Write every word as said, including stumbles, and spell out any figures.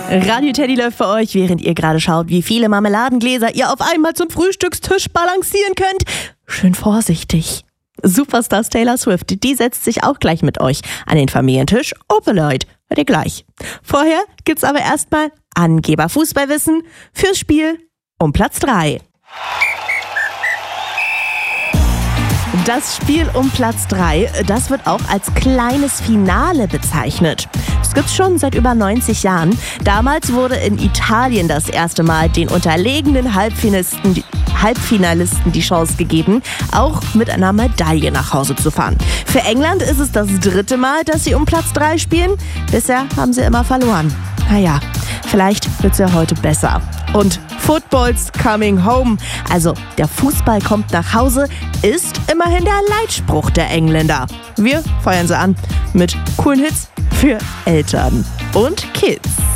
Radio Teddy läuft für euch, während ihr gerade schaut, wie viele Marmeladengläser ihr auf einmal zum Frühstückstisch balancieren könnt. Schön vorsichtig. Superstars Taylor Swift, die setzt sich auch gleich mit euch an den Familientisch. Opelite, hört ihr gleich. Vorher gibt's aber erstmal Angeber-Fußballwissen fürs Spiel um Platz drei. Das Spiel um Platz drei, das wird auch als kleines Finale bezeichnet. Das gibt's schon seit über neunzig Jahren. Damals wurde in Italien das erste Mal den unterlegenen Halbfinalisten, Halbfinalisten die Chance gegeben, auch mit einer Medaille nach Hause zu fahren. Für England ist es das dritte Mal, dass sie um Platz drei spielen. Bisher haben sie immer verloren. Naja, vielleicht wird's ja heute besser. Und Football's coming home, also der Fußball kommt nach Hause, ist immerhin der Leitspruch der Engländer. Wir feuern sie an mit coolen Hits für Eltern und Kids.